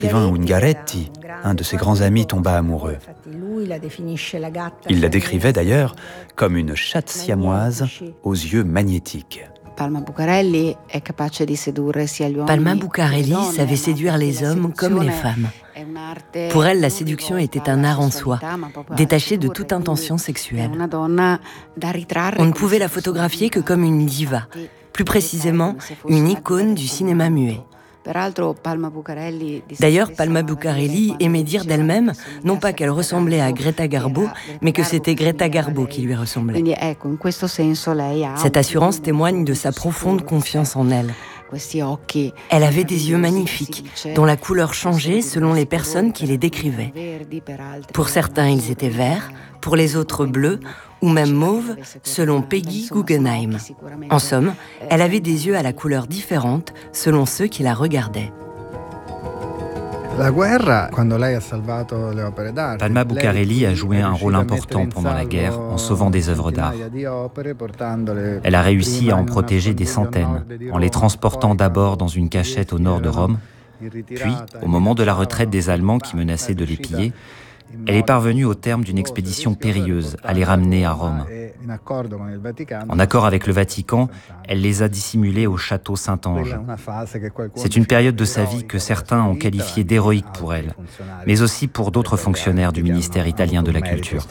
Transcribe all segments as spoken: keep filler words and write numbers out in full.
L'écrivain Ungaretti, un de ses grands amis, tomba amoureux. Il la décrivait d'ailleurs comme une chatte siamoise aux yeux magnétiques. Palma Bucarelli savait séduire les hommes comme les femmes. Pour elle, la séduction était un art en soi, détaché de toute intention sexuelle. On ne pouvait la photographier que comme une diva, plus précisément une icône du cinéma muet. D'ailleurs, Palma Bucarelli aimait dire d'elle-même, non pas qu'elle ressemblait à Greta Garbo, mais que c'était Greta Garbo qui lui ressemblait. Cette assurance témoigne de sa profonde confiance en elle. Elle avait des yeux magnifiques, dont la couleur changeait selon les personnes qui les décrivaient. Pour certains, ils étaient verts, pour les autres bleus, ou même mauves, selon Peggy Guggenheim. En somme, elle avait des yeux à la couleur différente selon ceux qui la regardaient. Palma Bucarelli a joué un rôle important pendant la guerre en sauvant des œuvres d'art. Elle a réussi à en protéger des centaines, en les transportant d'abord dans une cachette au nord de Rome, puis, au moment de la retraite des Allemands qui menaçaient de les piller, elle est parvenue au terme d'une expédition périlleuse à les ramener à Rome. En accord avec le Vatican, elle les a dissimulés au château Saint-Ange. C'est une période de sa vie que certains ont qualifiée d'héroïque pour elle, mais aussi pour d'autres fonctionnaires du ministère italien de la Culture.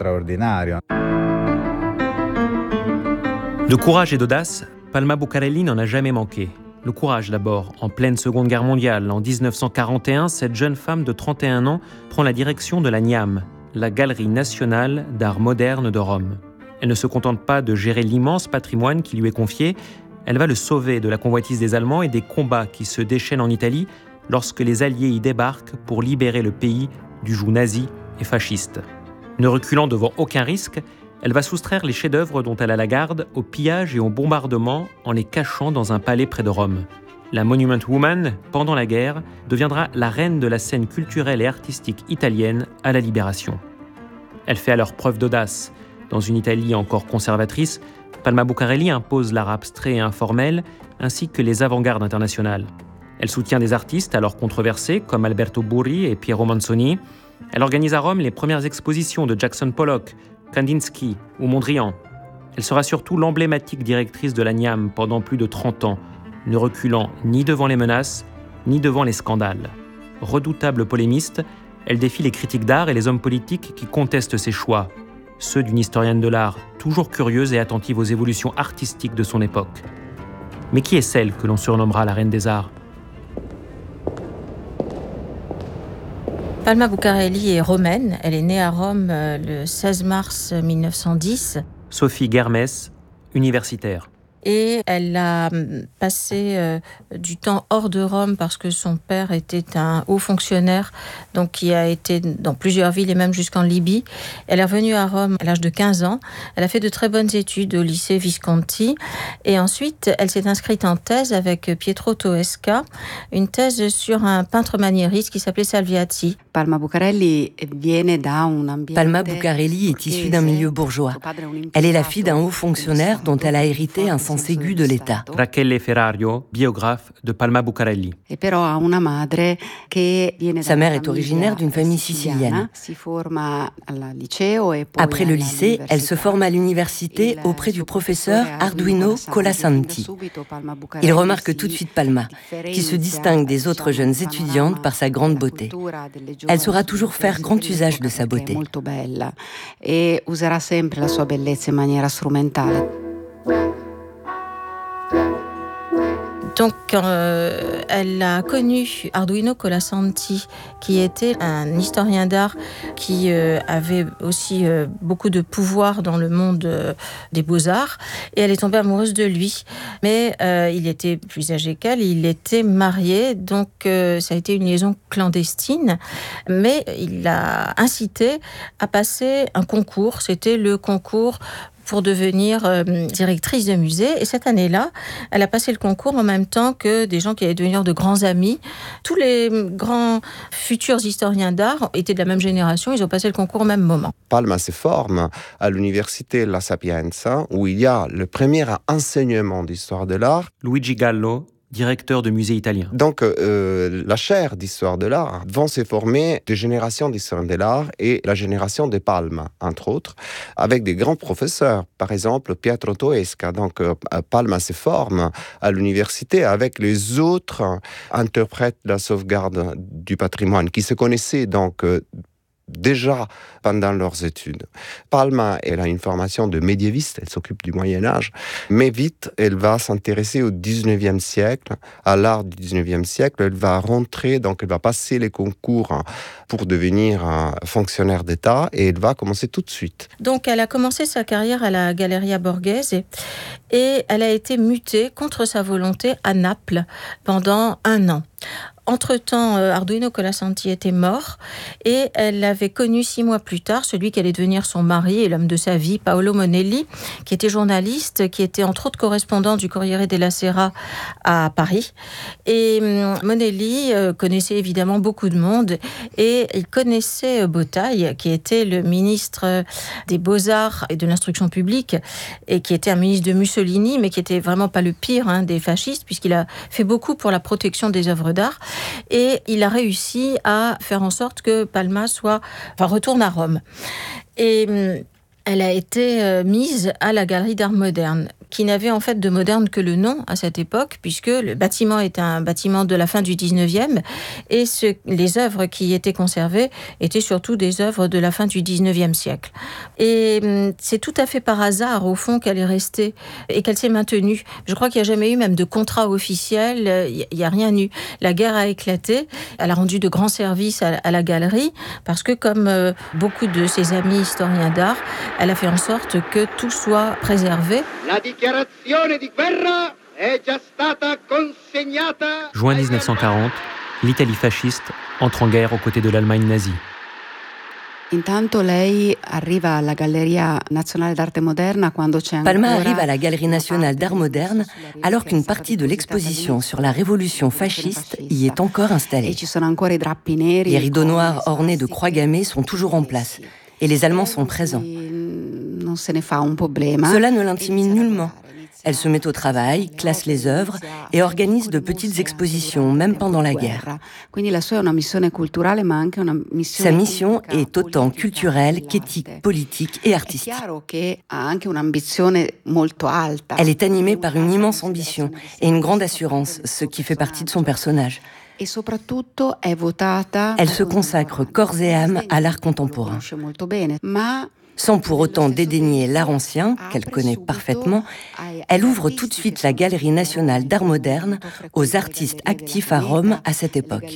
De courage et d'audace, Palma Bucarelli n'en a jamais manqué. Le courage d'abord. En pleine Seconde Guerre mondiale, en dix-neuf cent quarante et un, cette jeune femme de trente et un ans prend la direction de la NIAM, la Galerie nationale d'art moderne de Rome. Elle ne se contente pas de gérer l'immense patrimoine qui lui est confié, elle va le sauver de la convoitise des Allemands et des combats qui se déchaînent en Italie lorsque les Alliés y débarquent pour libérer le pays du joug nazi et fasciste. Ne reculant devant aucun risque, elle va soustraire les chefs-d'œuvre dont elle a la garde au pillage et au bombardement en les cachant dans un palais près de Rome. La Monument Woman, pendant la guerre, deviendra la reine de la scène culturelle et artistique italienne à la Libération. Elle fait alors preuve d'audace. Dans une Italie encore conservatrice, Palma Bucarelli impose l'art abstrait et informel, ainsi que les avant-gardes internationales. Elle soutient des artistes alors controversés comme Alberto Burri et Piero Manzoni. Elle organise à Rome les premières expositions de Jackson Pollock, Kandinsky ou Mondrian. Elle sera surtout l'emblématique directrice de la NIAM pendant plus de trente ans, ne reculant ni devant les menaces, ni devant les scandales. Redoutable polémiste, elle défie les critiques d'art et les hommes politiques qui contestent ses choix, ceux d'une historienne de l'art toujours curieuse et attentive aux évolutions artistiques de son époque. Mais qui est celle que l'on surnommera la reine des arts ? Palma Bucarelli est romaine. Elle est née à Rome le seize mars mille neuf cent dix. Sophie Guermès, universitaire. Et elle a passé euh, du temps hors de Rome parce que son père était un haut fonctionnaire, donc qui a été dans plusieurs villes et même jusqu'en Libye. Elle est revenue à Rome à l'âge de quinze ans. Elle a fait de très bonnes études au lycée Visconti. Et ensuite, elle s'est inscrite en thèse avec Pietro Toesca, une thèse sur un peintre maniériste qui s'appelait Salviati. Palma Bucarelli Palma Bucarelli est issue d'un milieu bourgeois. Elle est la fille d'un haut fonctionnaire dont elle a hérité un sens aigu de l'État. Rachele Ferrario, biographe de Palma Bucarelli. Sa mère est originaire d'une famille sicilienne. Après le lycée, elle se forme à l'université auprès du professeur Arduino Colasanti. Il remarque tout de suite Palma, qui se distingue des autres jeunes étudiantes par sa grande beauté. Elle saura toujours faire grand usage de sa beauté. Et userà sempre la sua bellezza in maniera strumentale. Donc, euh, elle a connu Arduino Colasanti, qui était un historien d'art qui euh, avait aussi euh, beaucoup de pouvoir dans le monde euh, des beaux-arts. Et elle est tombée amoureuse de lui. Mais euh, il était plus âgé qu'elle, il était marié, donc euh, ça a été une liaison clandestine. Mais il l'a incité à passer un concours. C'était le concours pour devenir euh, directrice de musée. Et cette année-là, elle a passé le concours en même temps que des gens qui allaient devenir de grands amis. Tous les grands futurs historiens d'art étaient de la même génération. Ils ont passé le concours au même moment. Palma se forme à l'université La Sapienza, où il y a le premier enseignement d'histoire de l'art. Luigi Gallo, directeur de musée italien. Donc, euh, la chaire d'histoire de l'art vont se former des générations d'histoire de l'art et la génération de Palma, entre autres, avec des grands professeurs. Par exemple, Pietro Toesca. Donc, euh, Palma se forme à l'université avec les autres interprètes de la sauvegarde du patrimoine qui se connaissaient donc euh, déjà pendant leurs études. Palma, elle a une formation de médiéviste, elle s'occupe du Moyen-Âge, mais vite, elle va s'intéresser au dix-neuvième siècle, à l'art du dix-neuvième siècle. Elle va rentrer, donc elle va passer les concours pour devenir un fonctionnaire d'État et elle va commencer tout de suite. Donc, elle a commencé sa carrière à la Galleria Borghese et elle a été mutée contre sa volonté à Naples pendant un an. Entre-temps, Arduino Colasanti était mort et elle avait connu six mois plus tard celui qui allait devenir son mari et l'homme de sa vie, Paolo Monelli, qui était journaliste, qui était entre autres correspondant du Corriere della Sera à Paris. Et Monelli connaissait évidemment beaucoup de monde et il connaissait Bottaille, qui était le ministre des Beaux-Arts et de l'Instruction publique et qui était un ministre de Mussolini, mais qui était vraiment pas le pire hein, des fascistes, puisqu'il a fait beaucoup pour la protection des œuvres d'art. Et il a réussi à faire en sorte que Palma soit, enfin, retourne à Rome. Et elle a été mise à la Galerie d'Art Moderne, qui n'avait en fait de moderne que le nom à cette époque, puisque le bâtiment est un bâtiment de la fin du dix-neuvième, et ce, les œuvres qui étaient conservées étaient surtout des œuvres de la fin du dix-neuvième siècle. Et c'est tout à fait par hasard, au fond, qu'elle est restée et qu'elle s'est maintenue. Je crois qu'il n'y a jamais eu même de contrat officiel, il n'y a rien eu. La guerre a éclaté, elle a rendu de grands services à, à la galerie, parce que comme euh, beaucoup de ses amis historiens d'art, elle a fait en sorte que tout soit préservé. Juin dix-neuf cent quarante, l'Italie fasciste entre en guerre aux côtés de l'Allemagne nazie. Palma arrive à la Galerie nationale d'art moderne alors qu'une partie de l'exposition sur la révolution fasciste y est encore installée. Les rideaux noirs ornés de croix gammées sont toujours en place et les Allemands sont présents. Cela ne l'intimide nullement. Elle se met au travail, classe les œuvres et organise de petites expositions, même pendant la guerre. Sa mission est autant culturelle qu'éthique, politique et artistique. Elle est animée par une immense ambition et une grande assurance, ce qui fait partie de son personnage. Elle se consacre corps et âme à l'art contemporain. Sans pour autant dédaigner l'art ancien, qu'elle connaît parfaitement, elle ouvre tout de suite la Galerie nationale d'art moderne aux artistes actifs à Rome à cette époque.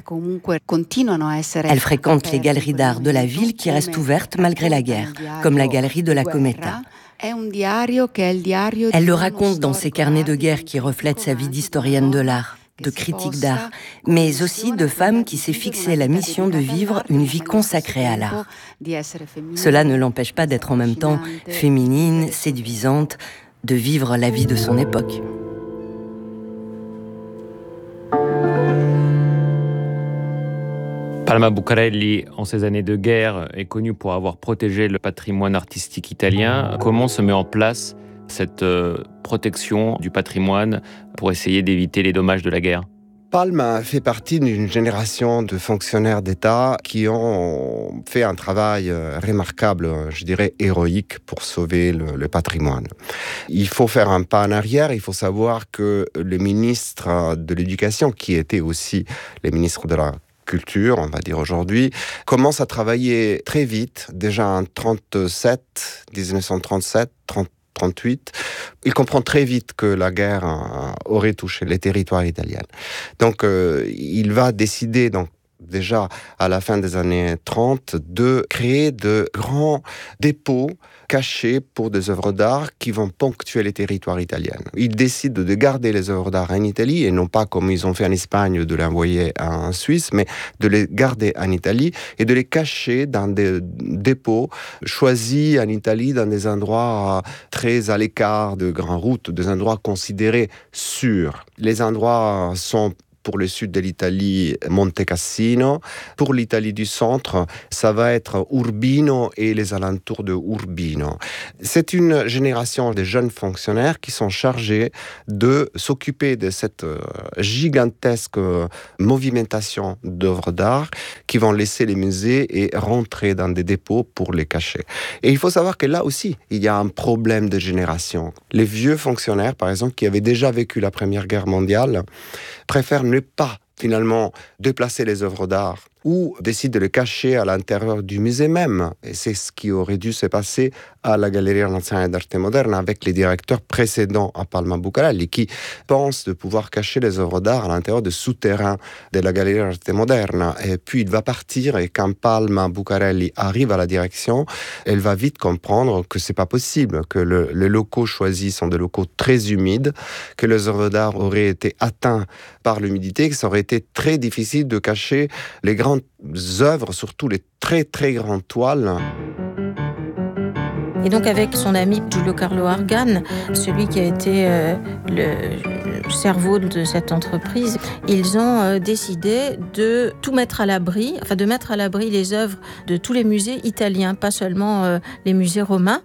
Elle fréquente les galeries d'art de la ville qui restent ouvertes malgré la guerre, comme la galerie de la Cometa. Elle le raconte dans ses carnets de guerre qui reflètent sa vie d'historienne de l'art, de critique d'art, mais aussi de femme qui s'est fixé la mission de vivre une vie consacrée à l'art. Cela ne l'empêche pas d'être en même temps féminine, séduisante, de vivre la vie de son époque. Palma Bucarelli, en ces années de guerre, est connue pour avoir protégé le patrimoine artistique italien. Comment se met en place cette euh, protection du patrimoine pour essayer d'éviter les dommages de la guerre? Palma fait partie d'une génération de fonctionnaires d'État qui ont fait un travail remarquable, je dirais héroïque, pour sauver le, le patrimoine. Il faut faire un pas en arrière, il faut savoir que le ministre de l'Éducation, qui était aussi le ministre de la Culture, on va dire aujourd'hui, commence à travailler très vite, déjà en trente-sept, dix-neuf cent trente-sept, trente trente-huit, il comprend très vite que la guerre euh, aurait touché les territoires italiens. Donc, euh, il va décider, donc, déjà à la fin des années trente, de créer de grands dépôts cachés pour des œuvres d'art qui vont ponctuer les territoires italiens. Il décide de garder les œuvres d'art en Italie, et non pas comme ils ont fait en Espagne, de les envoyer en Suisse, mais de les garder en Italie et de les cacher dans des dépôts choisis en Italie, dans des endroits très à l'écart de grandes routes, des endroits considérés sûrs. Les endroits sont Pour le sud de l'Italie, Monte Cassino. Pour l'Italie du centre, ça va être Urbino et les alentours de Urbino. C'est une génération de jeunes fonctionnaires qui sont chargés de s'occuper de cette gigantesque movimentation d'œuvres d'art qui vont laisser les musées et rentrer dans des dépôts pour les cacher. Et il faut savoir que là aussi, il y a un problème de génération. Les vieux fonctionnaires, par exemple, qui avaient déjà vécu la Première Guerre mondiale, préfèrent ne pas finalement déplacer les œuvres d'art ou décident de les cacher à l'intérieur du musée même. Et c'est ce qui aurait dû se passer à la Galleria Nazionale d'Arte Moderna avec les directeurs précédents à Palma Bucarelli qui pensent de pouvoir cacher les œuvres d'art à l'intérieur des souterrains de la Galleria d'Arte Moderna. Et puis il va partir et quand Palma Bucarelli arrive à la direction, elle va vite comprendre que c'est pas possible, que le, les locaux choisis sont des locaux très humides, que les œuvres d'art auraient été atteintes par l'humidité, que ça aurait été très difficile de cacher les grandes œuvres, surtout les très très grandes toiles. Et donc avec son ami Giulio Carlo Argan, celui qui a été euh, le cerveau de cette entreprise, ils ont euh, décidé de tout mettre à l'abri, enfin de mettre à l'abri les œuvres de tous les musées italiens, pas seulement euh, les musées romains.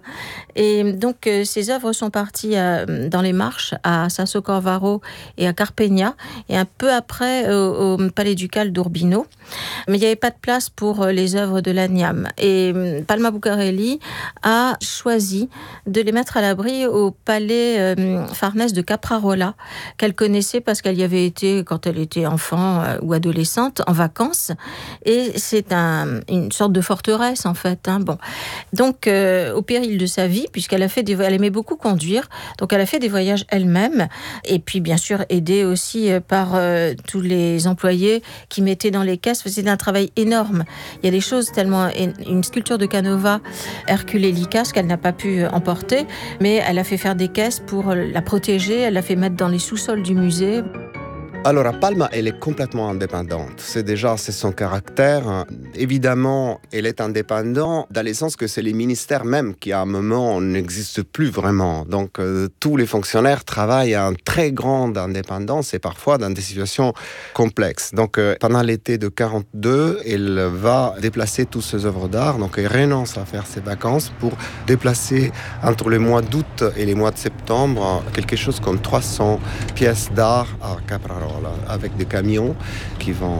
Et donc euh, ces œuvres sont parties euh, dans les marches à Sasso Corvaro et à Carpegna, et un peu après euh, au Palais ducal d'Urbino. Mais il n'y avait pas de place pour euh, les œuvres de l'Agnam. Et euh, Palma Bucarelli a choisi de les mettre à l'abri au palais euh, Farnèse de Caprarola, qu'elle connaissait parce qu'elle y avait été quand elle était enfant euh, ou adolescente en vacances. Et c'est un, une sorte de forteresse en fait. Hein. Bon. Donc euh, au péril de sa vie, puisqu'elle a fait des, elle aimait beaucoup conduire, donc elle a fait des voyages elle-même. Et puis bien sûr aidée aussi par euh, tous les employés qui mettaient dans les caisses. C'était un travail énorme. Il y a des choses tellement, une sculpture de Canova, Hercule Lycas, qu'elle n'a pas pu emporter, mais elle a fait faire des caisses pour la protéger, elle l'a fait mettre dans les sous-sols du musée. Alors, Palma, elle est complètement indépendante. C'est déjà, c'est son caractère. Évidemment, elle est indépendante dans le sens que c'est les ministères même qui, à un moment, n'existent plus vraiment. Donc, euh, tous les fonctionnaires travaillent en très grande indépendance et parfois dans des situations complexes. Donc, euh, pendant l'été de quarante-deux, elle va déplacer toutes ses œuvres d'art. Donc, elle renonce à faire ses vacances pour déplacer entre les mois d'août et les mois de septembre quelque chose comme trois cents pièces d'art à Caprarola, avec des camions qui vont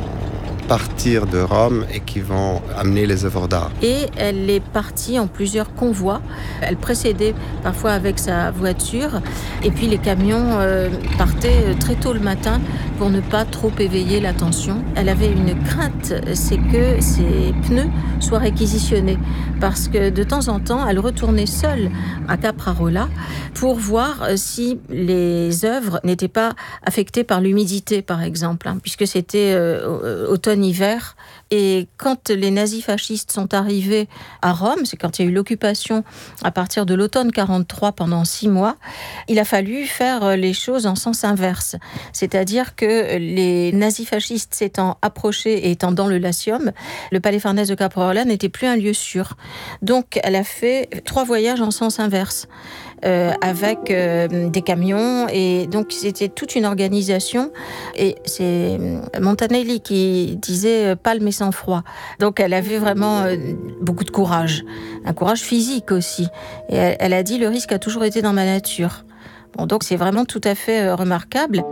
partir de Rome et qui vont amener les œuvres d'art. Et elle est partie en plusieurs convois. Elle précédait parfois avec sa voiture. Et puis les camions euh, partaient très tôt le matin pour ne pas trop éveiller l'attention. Elle avait une crainte, c'est que ses pneus soient réquisitionnés. Parce que de temps en temps, elle retournait seule à Caprarola pour voir si les œuvres n'étaient pas affectées par l'humidité, par exemple, hein, puisque c'était euh, automne-hiver. Et quand les nazis fascistes sont arrivés à Rome, c'est quand il y a eu l'occupation à partir de l'automne quarante-trois pendant six mois, il a fallu faire les choses en sens inverse. C'est-à-dire que les nazis fascistes s'étant approchés et étant dans le Latium, le palais Farnèse de Caprarola n'était plus un lieu sûr. Donc elle a fait trois voyages en sens inverse. Euh, avec euh, des camions, et donc c'était toute une organisation, et c'est Montanelli qui disait « palme et sang-froid ». Donc elle avait vraiment euh, beaucoup de courage, un courage physique aussi, et elle, elle a dit « le risque a toujours été dans ma nature ». Bon, donc c'est vraiment tout à fait euh, remarquable.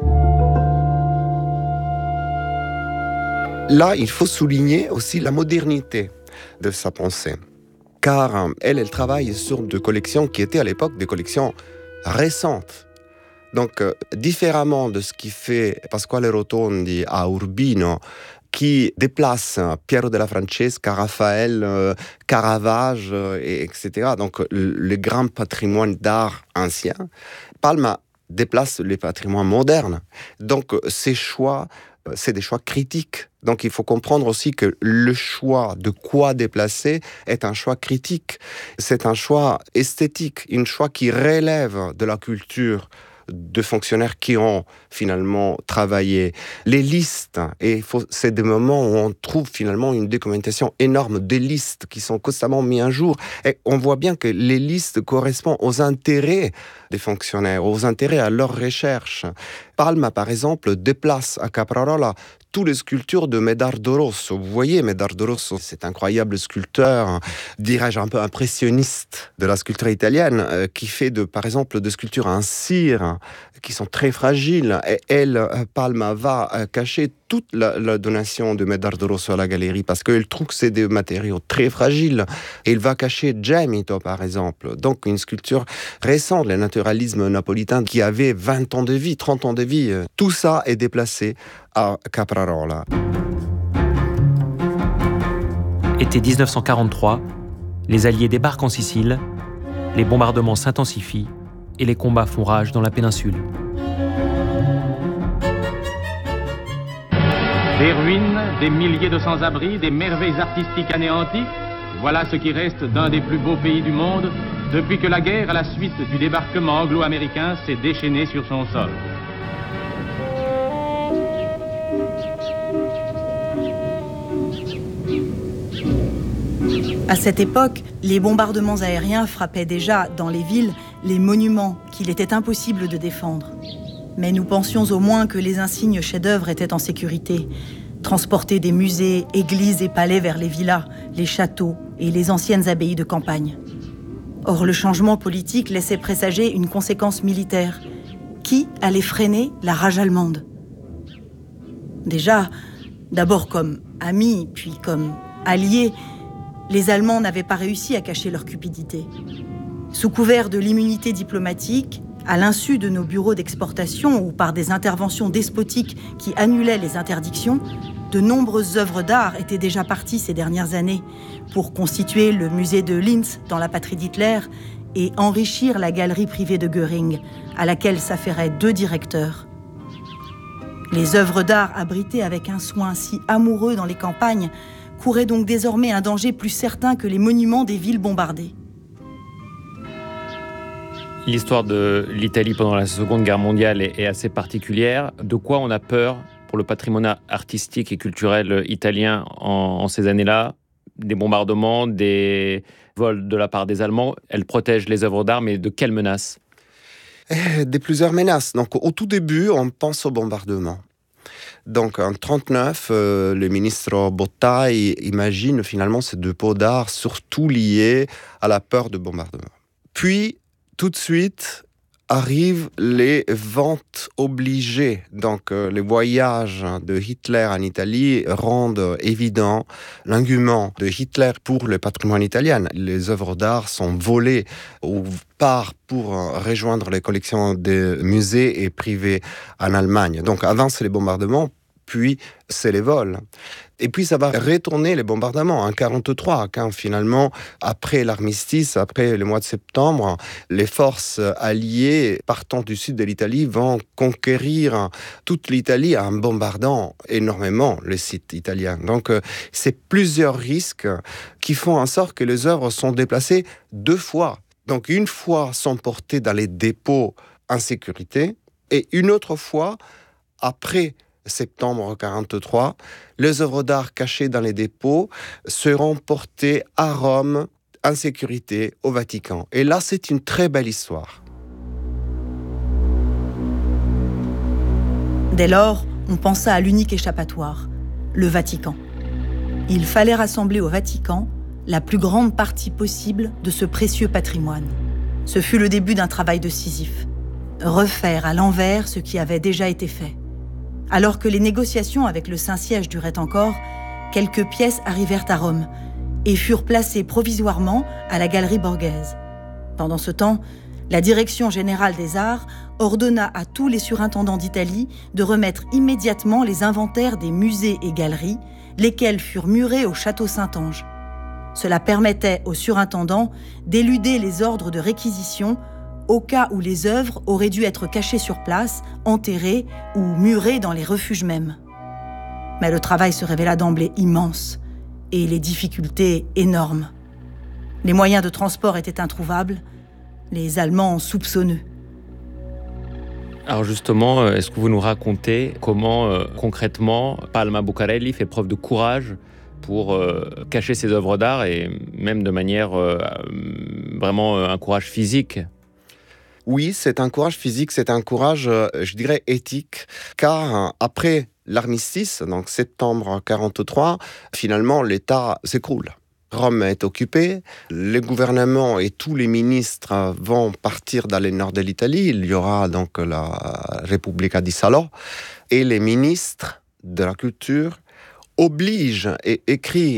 Là, il faut souligner aussi la modernité de sa pensée. Car elle, elle travaille sur des collections qui étaient à l'époque des collections récentes. Donc, euh, différemment de ce qui fait Pasquale Rotondi à Urbino, qui déplace Piero della Francesca, Raphaël, euh, Caravage, euh, et, etc. Donc, le, le grand patrimoine d'art ancien. Palma déplace les patrimoines modernes. Donc, ces choix, c'est des choix critiques. Donc il faut comprendre aussi que le choix de quoi déplacer est un choix critique. C'est un choix esthétique, un choix qui relève de la culture de fonctionnaires qui ont finalement travaillé. Les listes, et faut, c'est des moments où on trouve finalement une documentation énorme des listes qui sont constamment mises à jour. Et on voit bien que les listes correspondent aux intérêts des fonctionnaires, aux intérêts à leur recherche. Palma, par exemple, déplace à Caprarola toutes les sculptures de Medardo Rosso. Vous voyez, Medardo Rosso, c'est un incroyable sculpteur, dirais-je un peu impressionniste de la sculpture italienne, euh, qui fait, de, par exemple, de sculptures en cire, qui sont très fragiles. Et elle, Palma, va euh, cacher toute la, la donation de Medardo Rosso à la galerie, parce qu'elle trouve que c'est des matériaux très fragiles. Et il va cacher Gemito, par exemple. Donc, une sculpture récente, le naturalisme napolitain, qui avait vingt ans de vie, trente ans de vie. Tout ça est déplacé à Caprarola. Été dix-neuf cent quarante-trois, les Alliés débarquent en Sicile, les bombardements s'intensifient et les combats font rage dans la péninsule. Des ruines, des milliers de sans-abri, des merveilles artistiques anéanties, voilà ce qui reste d'un des plus beaux pays du monde depuis que la guerre, à la suite du débarquement anglo-américain, s'est déchaînée sur son sol. À cette époque, les bombardements aériens frappaient déjà dans les villes les monuments qu'il était impossible de défendre. Mais nous pensions au moins que les insignes chefs-d'œuvre étaient en sécurité. Transporter des musées, églises et palais vers les villas, les châteaux et les anciennes abbayes de campagne. Or, le changement politique laissait présager une conséquence militaire. Qui allait freiner la rage allemande ? Déjà, d'abord comme amis, puis comme alliés, les Allemands n'avaient pas réussi à cacher leur cupidité. Sous couvert de l'immunité diplomatique, à l'insu de nos bureaux d'exportation ou par des interventions despotiques qui annulaient les interdictions, de nombreuses œuvres d'art étaient déjà parties ces dernières années pour constituer le musée de Linz dans la patrie d'Hitler et enrichir la galerie privée de Göring, à laquelle s'affairaient deux directeurs. Les œuvres d'art abritées avec un soin si amoureux dans les campagnes courait donc désormais un danger plus certain que les monuments des villes bombardées. L'histoire de l'Italie pendant la Seconde Guerre mondiale est assez particulière. De quoi on a peur pour le patrimoine artistique et culturel italien en, en ces années-là? Des bombardements, des vols de la part des Allemands. Elle protège les œuvres d'art, mais de quelles menaces? Des plusieurs menaces. Donc, au tout début, on pense au bombardement. Donc, en trente-neuf, euh, le ministre Bottai imagine finalement ces dépôts d'art surtout liés à la peur de bombardement. Puis, tout de suite, arrivent les ventes obligées. Donc, euh, les voyages de Hitler en Italie rendent évident l'engouement de Hitler pour le patrimoine italien. Les œuvres d'art sont volées ou part pour rejoindre les collections des musées et privés en Allemagne. Donc, avant, c'est les bombardements, puis c'est les vols. Et puis ça va retourner les bombardements en quarante-trois, quand finalement, après l'armistice, après le mois de septembre, les forces alliées partant du sud de l'Italie vont conquérir toute l'Italie en bombardant énormément les sites italiens. Donc c'est plusieurs risques qui font en sorte que les œuvres sont déplacées deux fois. Donc une fois sont portées dans les dépôts en sécurité, et une autre fois, après septembre quarante-trois, les œuvres d'art cachées dans les dépôts seront portées à Rome en sécurité au Vatican. Et là, c'est une très belle histoire. Dès lors, on pensa à l'unique échappatoire, le Vatican. Il fallait rassembler au Vatican la plus grande partie possible de ce précieux patrimoine. Ce fut le début d'un travail de Sisyphe. Refaire à l'envers ce qui avait déjà été fait. Alors que les négociations avec le Saint-Siège duraient encore, quelques pièces arrivèrent à Rome et furent placées provisoirement à la Galerie Borghese. Pendant ce temps, la Direction générale des arts ordonna à tous les surintendants d'Italie de remettre immédiatement les inventaires des musées et galeries, lesquels furent murés au château Saint-Ange. Cela permettait aux surintendants d'éluder les ordres de réquisition au cas où les œuvres auraient dû être cachées sur place, enterrées ou murées dans les refuges mêmes. Mais le travail se révéla d'emblée immense et les difficultés énormes. Les moyens de transport étaient introuvables, les Allemands soupçonneux. Alors justement, est-ce que vous nous racontez comment euh, concrètement Palma Bucarelli fait preuve de courage pour euh, cacher ses œuvres d'art et même de manière euh, vraiment euh, un courage physique? Oui, c'est un courage physique, c'est un courage, je dirais, éthique, car après l'armistice, donc septembre quarante-trois, finalement, l'État s'écroule. Rome est occupée, les gouvernements et tous les ministres vont partir dans le nord de l'Italie. Il y aura donc la Repubblica di Salò, et les ministres de la culture obligent et écrivent